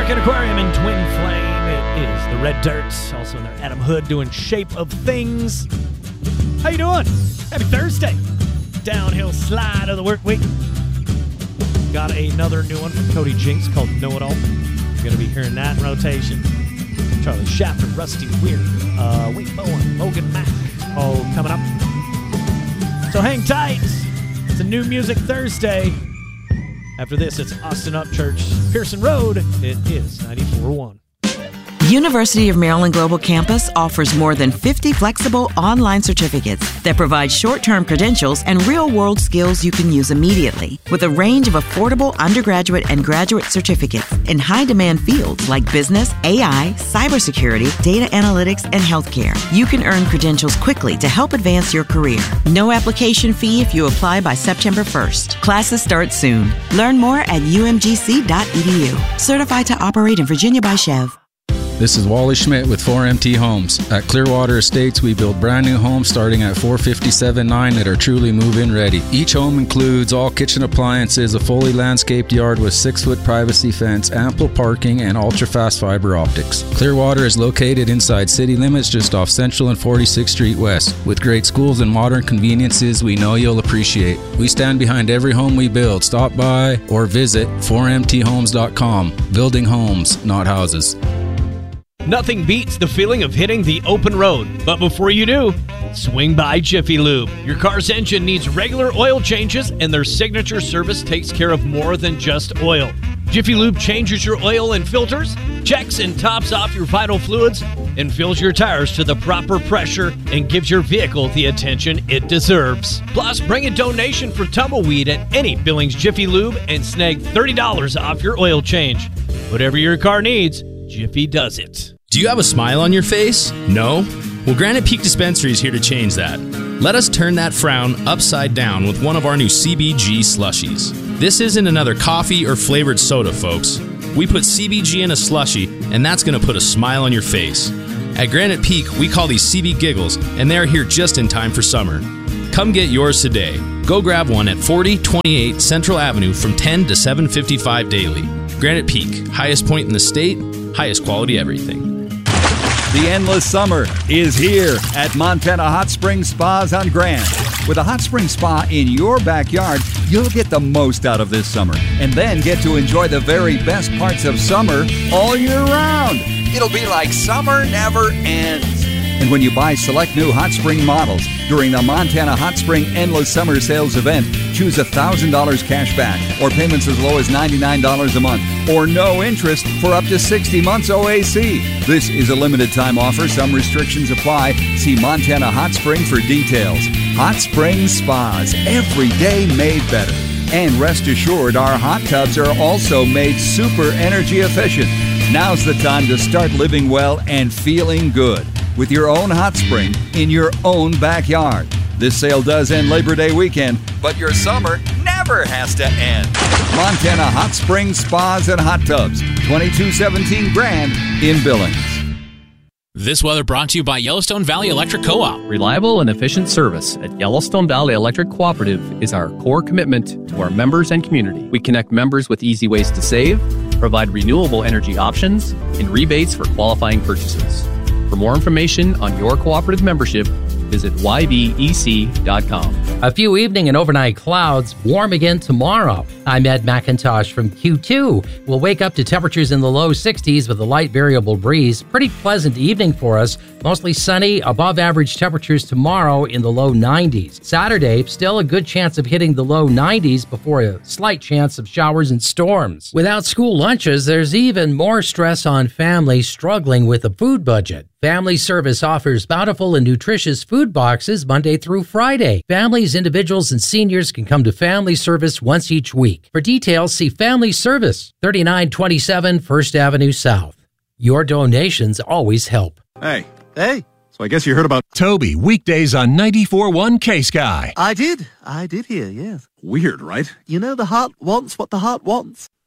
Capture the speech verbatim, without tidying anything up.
Market Aquarium in Twin Flame. It is the Red Dirt. Also in there, Adam Hood doing Shape of Things. How you doing? Happy Thursday. Downhill slide of the work week. Got another new one from Cody Jinks called Know It All. You're going to be hearing that in rotation. Charlie Shafter, Rusty Weir, uh, Wade Bowen, Logan Mack, all coming up. So hang tight. It's a New Music Thursday. After this, it's Austin Upchurch, Pearson Road. It is ninety-four point one. University of Maryland Global Campus offers more than fifty flexible online certificates that provide short-term credentials and real-world skills you can use immediately. With a range of affordable undergraduate and graduate certificates in high-demand fields like business, A I, cybersecurity, data analytics, and healthcare, you can earn credentials quickly to help advance your career. No application fee if you apply by September first. Classes start soon. Learn more at u m g c dot e d u. Certified to operate in Virginia by Chev. This is Wally Schmidt with four M T Homes. At Clearwater Estates, we build brand new homes starting at four hundred fifty-seven thousand nine hundred dollars that are truly move-in ready. Each home includes all kitchen appliances, a fully landscaped yard with six-foot privacy fence, ample parking, and ultra-fast fiber optics. Clearwater is located inside city limits just off Central and forty-sixth Street West. With great schools and modern conveniences we know you'll appreciate. We stand behind every home we build. Stop by or visit four m t homes dot com. Building homes, not houses. Nothing beats the feeling of hitting the open road. But before you do, swing by Jiffy Lube. Your car's engine needs regular oil changes, and their signature service takes care of more than just oil. Jiffy Lube changes your oil and filters, checks and tops off your vital fluids, and fills your tires to the proper pressure and gives your vehicle the attention it deserves. Plus, bring a donation for tumbleweed at any Billings Jiffy Lube and snag thirty dollars off your oil change. Whatever your car needs, Jiffy does it. Do you have a smile on your face? No? Well, Granite Peak Dispensary is here to change that. Let us turn that frown upside down with one of our new C B G slushies. This isn't another coffee or flavored soda, folks. We put C B G in a slushie, and that's going to put a smile on your face. At Granite Peak, we call these C B Giggles, and they're here just in time for summer. Come get yours today. Go grab one at forty twenty-eight Central Avenue from ten to seven fifty-five daily. Granite Peak, highest point in the state, highest quality everything. The endless summer is here at Montana Hot Springs Spas on Grand. With a hot spring spa in your backyard, you'll get the most out of this summer and then get to enjoy the very best parts of summer all year round. It'll be like summer never ends. And when you buy select new hot spring models during the Montana Hot Spring Endless Summer Sales event, choose one thousand dollars cash back or payments as low as ninety-nine dollars a month or no interest for up to sixty months O A C. This is a limited time offer. Some restrictions apply. See Montana Hot Spring for details. Hot Spring Spas, every day made better. And rest assured, our hot tubs are also made super energy efficient. Now's the time to start living well and feeling good with your own hot spring in your own backyard. This sale does end Labor Day weekend, but your summer never has to end. Montana Hot Spring Spas and Hot Tubs, twenty-two seventeen Grand in Billings. This weather brought to you by Yellowstone Valley Electric Co-op. Reliable and efficient service at Yellowstone Valley Electric Cooperative is our core commitment to our members and community. We connect members with easy ways to save, provide renewable energy options, and rebates for qualifying purchases. For more information on your cooperative membership, visit y b e c dot com. A few evening and overnight clouds, warm again tomorrow. I'm Ed McIntosh from Q two. We'll wake up to temperatures in the low sixties with a light variable breeze. Pretty pleasant evening for us. Mostly sunny, above average temperatures tomorrow in the low nineties. Saturday, still a good chance of hitting the low nineties before a slight chance of showers and storms. Without school lunches, there's even more stress on families struggling with a food budget. Family Service offers bountiful and nutritious food boxes Monday through Friday. Families, individuals, and seniors can come to Family Service once each week. For details, see Family Service, thirty-nine twenty-seven First Avenue South. Your donations always help. Hey, hey. So I guess you heard about Toby, weekdays on ninety-four point one K-Sky. I did. I did hear, yes. Weird, right? You know the heart wants what the heart wants.